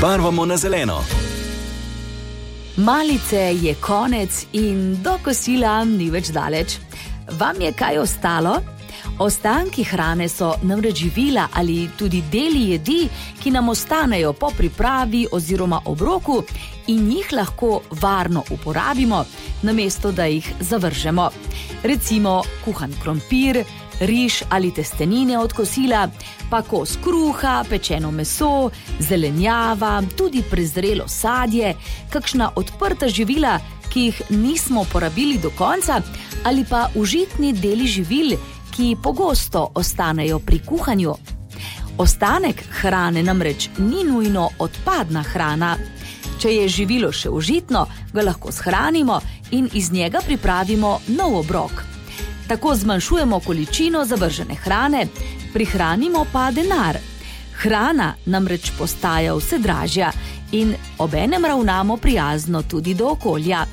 Barvamo na zeleno. Malice je konec in do kosila ni več daleč. Vam je kaj ostalo? Ostanki hrane so namreč živila ali tudi deli jedi, ki nam ostanejo po pripravi oziroma obroku in jih lahko varno uporabimo, namesto da jih zavržemo. Recimo kuhan krompir, riž ali testenine od kosila, pa kos kruha, pečeno meso, zelenjava, tudi prezrelo sadje, kakšna odprta živila, ki jih nismo porabili do konca, ali pa užitni deli živil, ki pogosto ostanejo pri kuhanju. Ostanek hrane namreč ni nujno odpadna hrana. Če je živilo še užitno, ga lahko shranimo in iz njega pripravimo nov obrok. Tako zmanjšujemo količino zavržene hrane, prihranimo pa denar. Hrana namreč postaja vse dražja in obenem ravnamo prijazno tudi do okolja.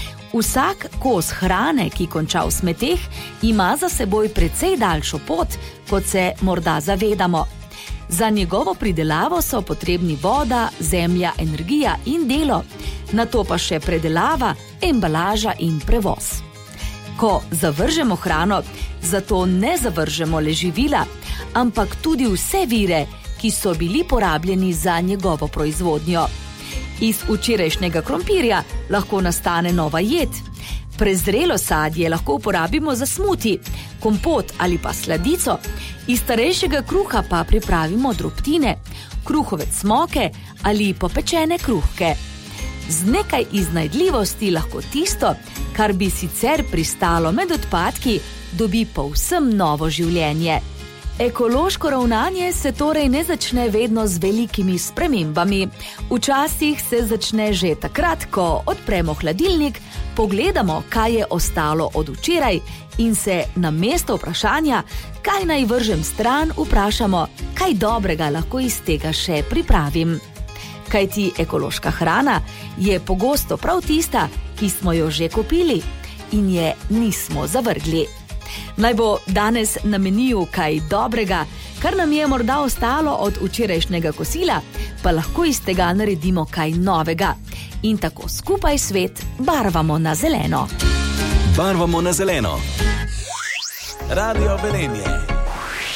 Vsak kos hrane, ki konča v smeteh, ima za seboj precej daljšo pot, kot se morda zavedamo. Za njegovo pridelavo so potrebni voda, zemlja, energija in delo, nato pa še predelava, embalaža in prevoz. Ko zavržemo hrano, zato ne zavržemo le živila, ampak tudi vse vire, ki so bili porabljeni za njegovo proizvodnjo. Iz včerajšnjega krompirja lahko nastane nova jed. Prezrelo sadje lahko uporabimo za smuti, kompot ali pa sladico. Iz starejšega kruha pa pripravimo drobtine, kruhove cmoke ali popečene kruhke. Z nekaj iznajdljivosti lahko tisto, kar bi sicer pristalo med odpadki, dobi povsem novo življenje. Ekološko ravnanje se torej ne začne vedno z velikimi spremembami. Včasih se začne že takrat, ko odpremo hladilnik, pogledamo, kaj je ostalo od včeraj in se namesto vprašanja, kaj naj vržem stran, vprašamo, kaj dobrega lahko iz tega še pripravim. Kajti ekološka hrana je pogosto prav tista, ki smo jo že kupili in je nismo zavrgli. Naj bo danes na meniju kaj dobrega, kar nam je morda ostalo od včerajšnjega kosila, pa lahko iz tega naredimo kaj novega. In tako skupaj svet barvamo na zeleno. Barvamo na zeleno. Radio Velenje.